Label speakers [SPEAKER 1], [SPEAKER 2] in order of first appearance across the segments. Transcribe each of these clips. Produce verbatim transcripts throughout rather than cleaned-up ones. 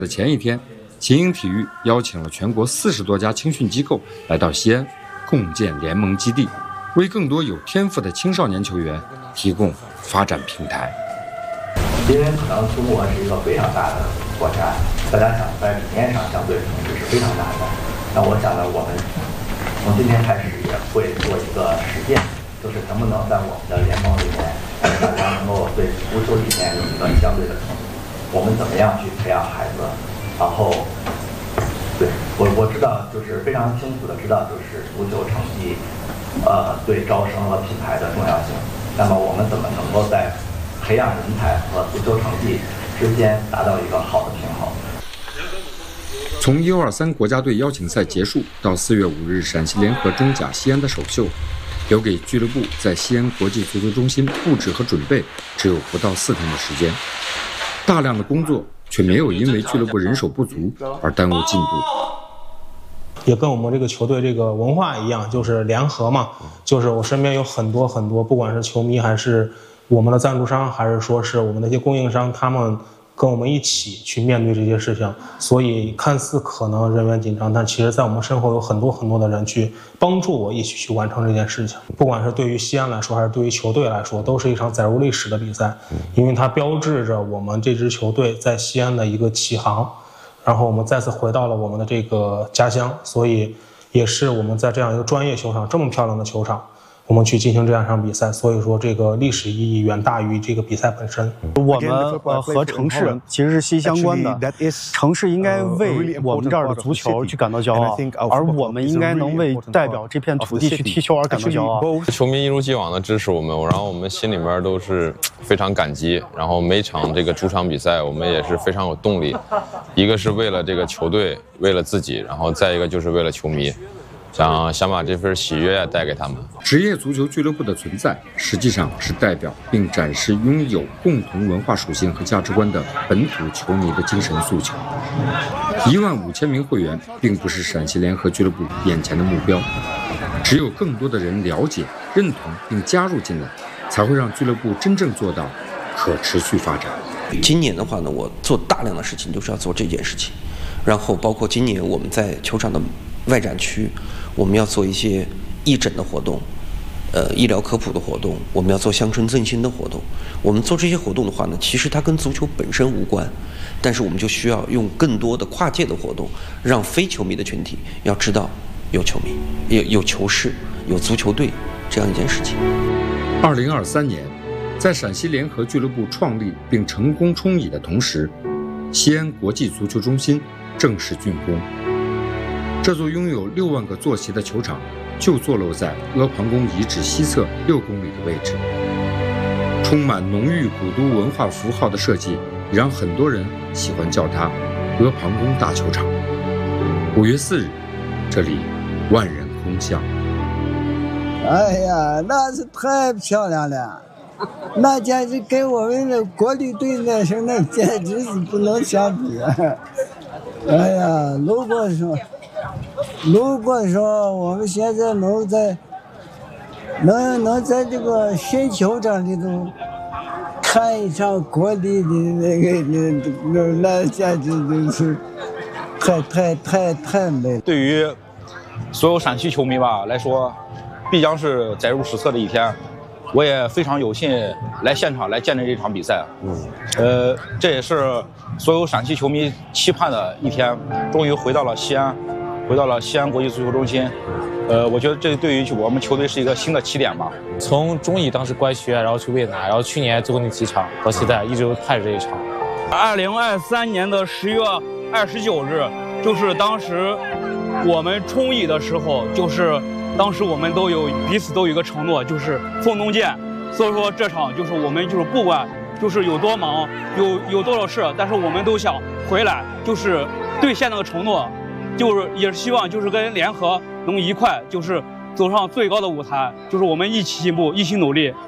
[SPEAKER 1] 的前一天，秦英体育邀请了全国四十多家青训机构来到西安，共建联盟基地，为更多有天赋的青少年球员提供发展平台。
[SPEAKER 2] 因为可能中国是一个非常大的国家，大家想在理念上相对同志是非常难的。那我想呢，我们从今天开始也会做一个实践，就是能不能在我们的联盟里面，大家能够对足球理念有一个相对的统一。我们怎么样去培养孩子？然后，对我我知道，就是非常清楚的知道，就是足球成绩，呃，对招生和品牌的重要性。那么我们怎么能够在培养人才和足球成绩之间达到一个好的平衡？
[SPEAKER 1] 从 U 二三 国家队邀请赛结束到四月五日陕西联合中甲西安的首秀，留给俱乐部在西安国际足球中心布置和准备只有不到四天的时间。大量的工作却没有因为俱乐部人手不足而耽误进度，
[SPEAKER 3] 也跟我们这个球队这个文化一样，就是联合嘛，就是我身边有很多很多，不管是球迷还是我们的赞助商，还是说是我们的一些供应商，他们跟我们一起去面对这些事情。所以看似可能人员紧张，但其实在我们身后有很多很多的人去帮助我一起去完成这件事情。不管是对于西安来说，还是对于球队来说，都是一场载入历史的比赛，因为它标志着我们这支球队在西安的一个起航，然后我们再次回到了我们的这个家乡，所以也是我们在这样一个专业球场，这么漂亮的球场，我们去进行这样一场比赛，所以说这个历史意义远大于这个比赛本身。
[SPEAKER 4] 我们呃和城市其实是息息相关的，城市应该为我们这儿的足球去感到骄傲，而我们应该能为代表这片土地去踢球而感到骄傲。
[SPEAKER 5] 球迷一如既往的支持我们，然后我们心里面都是非常感激，然后每场这个主场比赛我们也是非常有动力，一个是为了这个球队，为了自己，然后再一个就是为了球迷。想想把这份喜悦带给他们。
[SPEAKER 1] 职业足球俱乐部的存在，实际上是代表并展示拥有共同文化属性和价值观的本土球迷的精神诉求。一万五千名会员，并不是陕西联合俱乐部眼前的目标，只有更多的人了解、认同并加入进来，才会让俱乐部真正做到可持续发展。
[SPEAKER 6] 今年的话呢，我做大量的事情就是要做这件事情，然后包括今年我们在球场的外展区，我们要做一些义诊的活动，呃，医疗科普的活动，我们要做乡村振兴的活动。我们做这些活动的话呢，其实它跟足球本身无关，但是我们就需要用更多的跨界的活动，让非球迷的群体要知道有球迷、有有球市、有足球队这样一件事情。
[SPEAKER 1] 二零二三年，在陕西联合俱乐部创立并成功冲乙的同时，西安国际足球中心正式竣工。这座拥有六万个坐席的球场，就坐落在阿房宫遗址西侧六公里的位置。充满浓郁古都文化符号的设计，也让很多人喜欢叫它阿房宫大球场。五月四日，这里万人空巷。
[SPEAKER 7] 哎呀，那是太漂亮了，那简直跟我们的国旅队那时候那简直是不能相比。哎呀，如果说。如果说我们现在能在能能在这个新球场里头看一场国力的那个那那简直就是太太太太美。
[SPEAKER 8] 对于所有陕西球迷吧来说，必将是载入史册的一天。我也非常有幸来现场来见证这场比赛。嗯，呃，这也是所有陕西球迷期盼的一天，终于回到了西安。回到了西安国际足球中心，呃，我觉得这对于我们球队是一个新的起点吧。
[SPEAKER 9] 从中乙当时官宣，然后去备战，然后去年最后那几场到现在一直盼着这一场。
[SPEAKER 10] 二零二三年的十月二十九日，就是当时我们冲乙的时候，就是当时我们都有彼此都有一个承诺，就是奉东剑。所以说这场就是我们就是不管就是有多忙，有有多少事，但是我们都想回来，就是兑现那个承诺。就是也是希望就是跟联合能一块就是走上最高的舞台，就是我们一起进步，一起努力。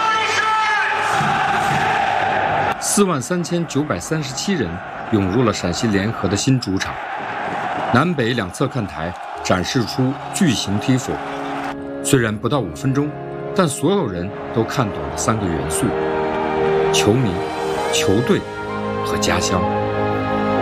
[SPEAKER 1] 四万三千九百三十七人涌入了陕西联合的新主场，南北两侧看台展示出巨型踢佛。虽然不到五分钟，但所有人都看懂了三个元素：球迷、球队和家乡。